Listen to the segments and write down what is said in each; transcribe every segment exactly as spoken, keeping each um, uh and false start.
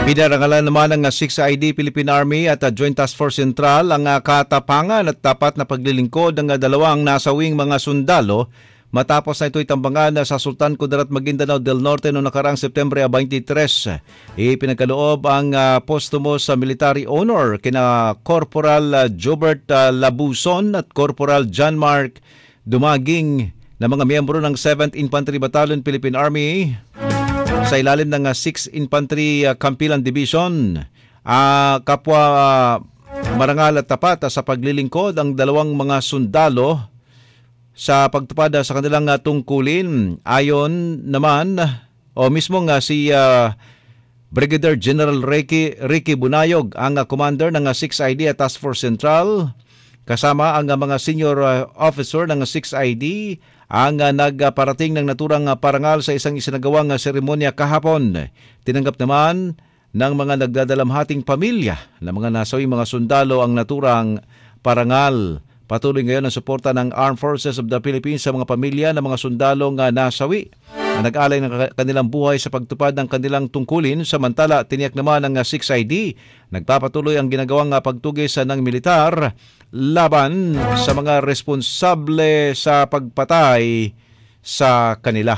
Binarangalan naman ng six I D Philippine Army at uh, Joint Task Force Central ang uh, katapangan at tapat na paglilingkod ng uh, dalawang nasawing mga sundalo matapos na ito itambangan uh, sa Sultan Kudarat Maguindanao del Norte noong nakaraang September twenty-three. Ipinagkaloob ang uh, posthumous uh, military honor kina Corporal uh, Jobert uh, Labuson at Corporal John Mark Dumaging na mga miyembro ng seventh Infantry Battalion Philippine Army sa ilalim ng uh, sixth Infantry uh, Campilan Division. Uh, kapwa uh, marangal at tapat uh, sa paglilingkod ang dalawang mga sundalo sa pagtupad uh, sa kanilang uh, tungkulin. Ayon naman o mismong uh, si uh, Brigadier General Ricky, Ricky Bunayog, ang uh, commander ng uh, six I D at Task Force Central, kasama ang uh, mga senior uh, officer ng uh, six I D ang uh, nagparating ng naturang uh, parangal sa isang isinagawang uh, seremonya kahapon. Tinanggap naman ng mga nagdadalamhating pamilya ng mga nasawing mga sundalo ang naturang parangal. Patuloy ngayon ang suporta ng Armed Forces of the Philippines sa mga pamilya ng mga sundalong uh, nasawi na nag-alay ng kanilang buhay sa pagtupad ng kanilang tungkulin. Samantala, tiniyak naman ng uh, six I D nagpapatuloy ang ginagawang uh, pagtugis uh, ng militar laban sa mga responsable sa pagpatay sa kanila.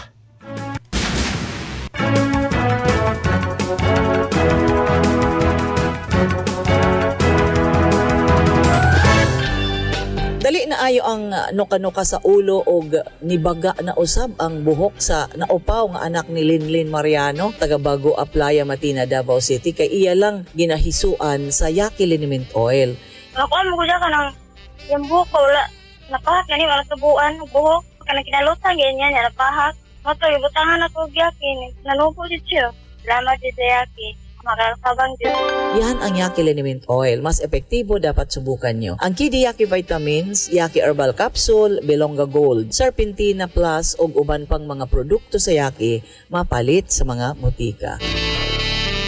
Dali na ayo ang nuka-nuka sa ulo og nibaga na usab ang buhok sa naupaw nga anak ni Linlin Mariano, taga Bago Aplaya, Matina, Davao City, kay iya lang ginahisuan sa Yaqui Liniment Oil. Nakuha mo ko siya ka ng yung buhok ko, wala, napahak na niya, wala tubuan, buhok, kanang kinalutan, ganyan niya, napahak. Mato, ibutangan ako Yaqui, nanupo din siya. Salamat din sa Yaqui. Makakabang din. Yan ang Yaqui Liniment Oil. Mas epektibo, dapat subukan nyo. Ang Kidi Yaqui Vitamins, Yaqui Herbal Capsule, Belonga Gold, Serpentina Plus, ug uban pang mga produkto sa Yaqui, mapalit sa mga mutika.